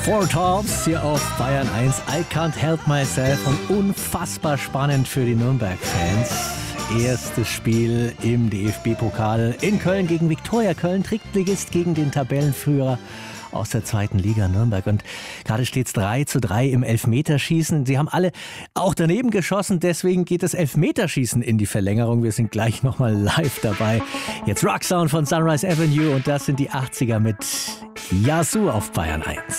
Four Tops hier auf Bayern 1. I can't help myself und unfassbar spannend für die Nürnberg-Fans. Erstes Spiel im DFB-Pokal in Köln gegen Viktoria Köln, Drittligist gegen den Tabellenführer aus der zweiten Liga Nürnberg. Und gerade steht es 3:3 im Elfmeterschießen. Sie haben alle auch daneben geschossen, deswegen geht das Elfmeterschießen in die Verlängerung. Wir sind gleich nochmal live dabei. Jetzt Rocksound von Sunrise Avenue und das sind die 80er mit Yazoo auf Bayern 1.